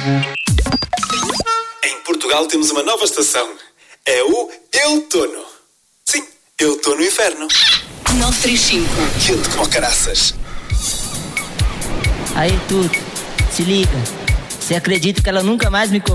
Em Portugal temos uma nova estação. É o Outono. Sim, eu estou no inferno. 935. Quente como caraças. Aí, tudo. Se liga. Você acredita que ela nunca mais me